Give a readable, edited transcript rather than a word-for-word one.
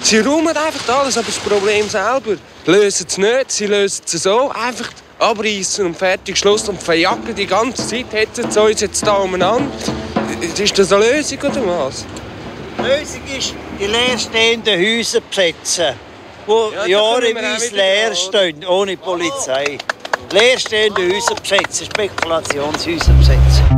Sie räumen einfach alles, aber das Problem selber lösen es nicht. Sie lösen es so, einfach abreißen und fertig, Schluss und verjagen die ganze Zeit. Hetzen sie uns jetzt da umeinander. Ist das eine Lösung oder was? Die Lösung ist, die leerstehenden Häuser besetzen, die jahreweise leer stehen, ohne Polizei. Leerstehende Häuser besetzen, Spekulationshäuser besetzen.